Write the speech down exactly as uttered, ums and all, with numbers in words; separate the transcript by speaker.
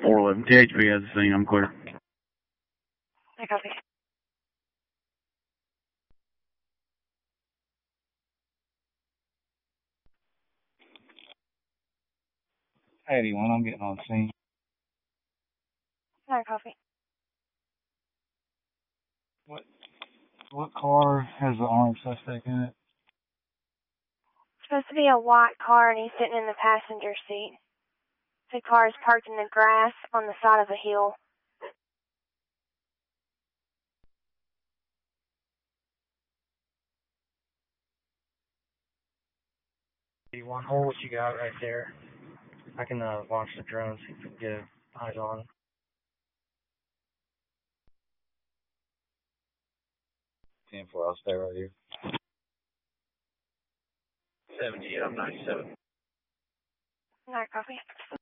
Speaker 1: four eleven. T H B has the scene. I'm clear.
Speaker 2: I copy.
Speaker 3: eighty-one, I'm getting on the scene.
Speaker 2: I copy.
Speaker 3: What what car has the armed suspect in it?
Speaker 2: It's supposed to be a white car, and he's sitting in the passenger seat. The car is parked in the grass on the side of a hill.
Speaker 4: eighty-one, hold what you got right there. I can uh, launch the drone so you can get eyes on.
Speaker 3: ten four, I'll stay right here.
Speaker 5: seventy, I'm ninety-seven.
Speaker 2: I copy.